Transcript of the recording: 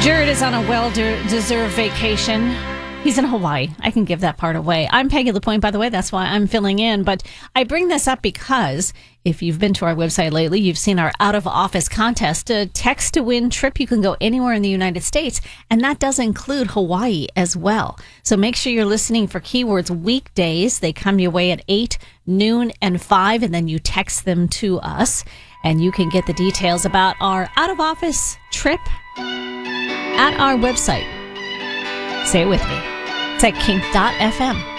Jared is on a well-deserved vacation. He's in Hawaii. I can give that part away. I'm Peggy Lapointe, by the way. That's why I'm filling in. But I bring this up because if you've been to our website lately, you've seen our out-of-office contest, a text-to-win trip. You can go anywhere in the United States, and that does include Hawaii as well. So make sure you're listening for keywords weekdays. They come your way at 8, noon, and 5, and then you text them to us. And you can get the details about our out-of-office trip at our website. Say it with me. It's at kink.fm.